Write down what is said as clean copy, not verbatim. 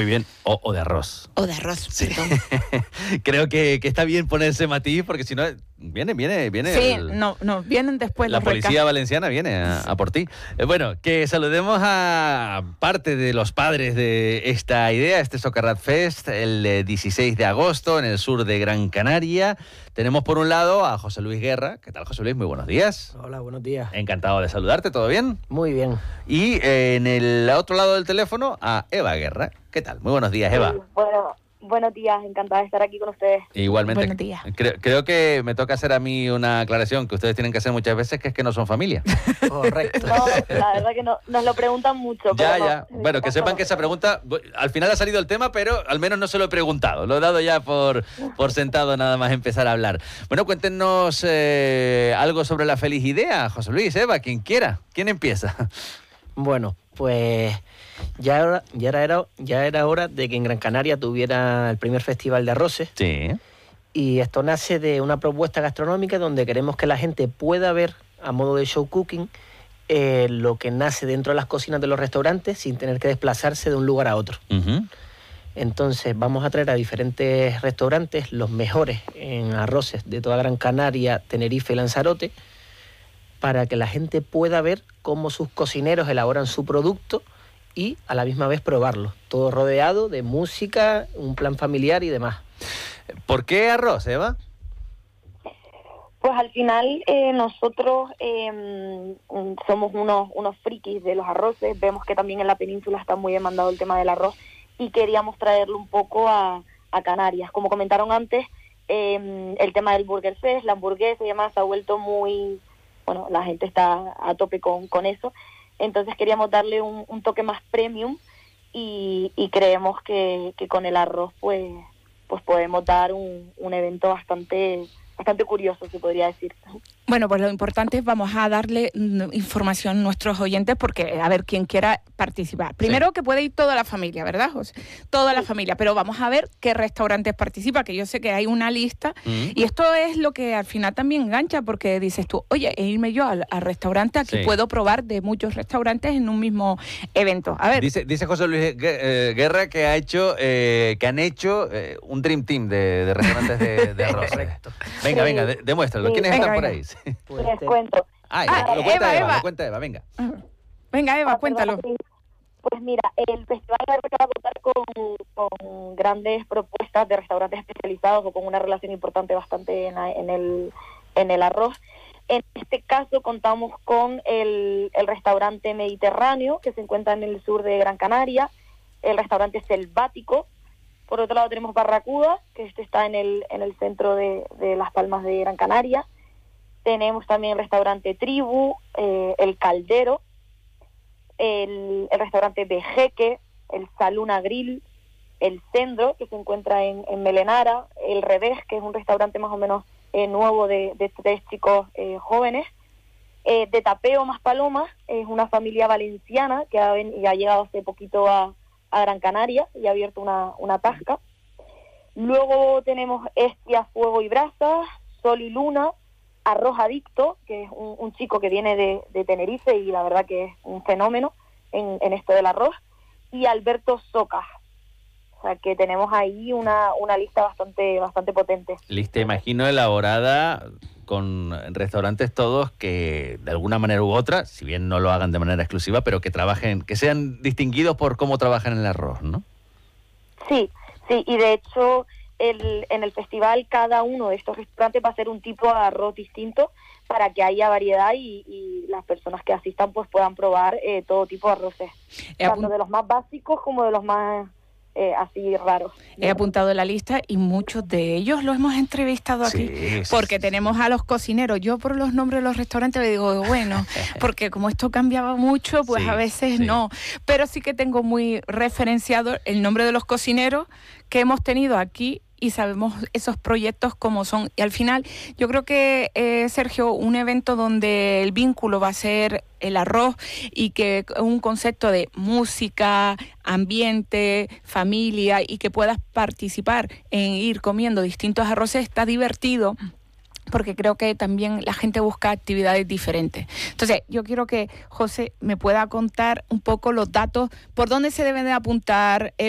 Muy bien, o de arroz. O de arroz, Sí. perdón. Creo que está bien ponerse matiz, porque si no, viene Sí, no, vienen después la los policía valenciana viene a por ti. Bueno, que saludemos a parte de los padres de esta idea, este Socarrat Fest, el 16 de agosto en el sur de Gran Canaria. Tenemos por un lado a José Luis Guerra. ¿Qué tal, José Luis? Muy buenos días. Hola, buenos días. Encantado de saludarte, ¿todo bien? Muy bien. Y en el otro lado del teléfono a Eva Guerra. ¿Qué tal? Muy buenos días, Eva. Bueno, buenos días, encantada de estar aquí con ustedes. Igualmente. Buenos días. Creo que me toca hacer a mí una aclaración que ustedes tienen que hacer muchas veces, que es que no son familia. Correcto. No, la verdad que no, nos lo preguntan mucho. Ya, pero ya. no, Bueno, que sepan que esa pregunta, al final ha salido el tema, pero al menos no se lo he preguntado. Lo he dado ya por sentado nada más empezar a hablar. Bueno, cuéntenos algo sobre la feliz idea, José Luis, Eva, quien quiera. ¿Quién empieza? Bueno, pues ya era hora de que en Gran Canaria tuviera el primer festival de arroces. Sí. Y esto nace de una propuesta gastronómica donde queremos que la gente pueda ver, a modo de show cooking, lo que nace dentro de las cocinas de los restaurantes sin tener que desplazarse de un lugar a otro. Uh-huh. Entonces vamos a traer a diferentes restaurantes, los mejores en arroces de toda Gran Canaria, Tenerife y Lanzarote, para que la gente pueda ver cómo sus cocineros elaboran su producto y a la misma vez probarlo. Todo rodeado de música, un plan familiar y demás. ¿Por qué arroz, Eva? Pues al final nosotros somos unos frikis de los arroces. Vemos que también en la península está muy demandado el tema del arroz y queríamos traerlo un poco a Canarias. Como comentaron antes, el tema del Burger Fest, la hamburguesa y demás, ha vuelto muy... Bueno, la gente está a tope con eso. Entonces queríamos darle un toque más premium y creemos que con el arroz pues podemos dar un evento bastante curioso, se podría decir. Bueno, pues lo importante es vamos a darle información a nuestros oyentes porque a ver quién quiera participar. Primero sí, que puede ir toda la familia, ¿verdad, José? Toda la familia, pero vamos a ver qué restaurantes participan, que yo sé que hay una lista y esto es lo que al final también engancha porque dices tú, oye, irme yo al restaurante, aquí puedo probar de muchos restaurantes en un mismo evento. A ver. Dice José Luis Guerra que han hecho un Dream Team de restaurantes de arroz. Correcto. Venga, demuéstralo. Sí. ¿Quiénes están por ahí? Pues Les cuento. Lo cuenta Eva. Lo cuenta Eva, venga. Venga, Eva, cuéntalo. Pues mira, el festival va a contar con grandes propuestas de restaurantes especializados o con una relación importante bastante en el arroz. En este caso contamos con el restaurante Mediterráneo, que se encuentra en el sur de Gran Canaria, el restaurante Selvático. Por otro lado tenemos Barracuda, que está en el centro de Las Palmas de Gran Canaria. Tenemos también el restaurante Tribu, el Caldero, el restaurante Vejeque, el Saluna Grill, el Cendro, que se encuentra en Melenara, el Revés, que es un restaurante más o menos nuevo de 3 chicos jóvenes, de Tapeo más Palomas, es una familia valenciana que ha llegado hace poquito a Gran Canaria y ha abierto una tasca. Luego tenemos Estia, Fuego y Brasas, Sol y Luna, Arroz Adicto, que es un chico que viene de Tenerife y la verdad que es un fenómeno en esto del arroz, y Alberto Socas. O sea que tenemos ahí una lista bastante potente. Lista, imagino, elaborada con restaurantes todos que de alguna manera u otra, si bien no lo hagan de manera exclusiva, pero que trabajen, que sean distinguidos por cómo trabajan en el arroz, ¿no? Sí, y de hecho en el festival cada uno de estos restaurantes va a ser un tipo de arroz distinto para que haya variedad y las personas que asistan pues puedan probar todo tipo de arroces, tanto de los más básicos como de los más así raros. He apuntado la lista y muchos de ellos los hemos entrevistado aquí, porque tenemos a los cocineros. Yo por los nombres de los restaurantes le digo, bueno, porque como esto cambiaba mucho, pues a veces no. Pero sí que tengo muy referenciado el nombre de los cocineros que hemos tenido aquí y sabemos esos proyectos como son. Y al final, yo creo que, Sergio, un evento donde el vínculo va a ser el arroz y que un concepto de música, ambiente, familia y que puedas participar en ir comiendo distintos arroces está divertido, porque creo que también la gente busca actividades diferentes. Entonces, yo quiero que José me pueda contar un poco los datos, por dónde se deben de apuntar,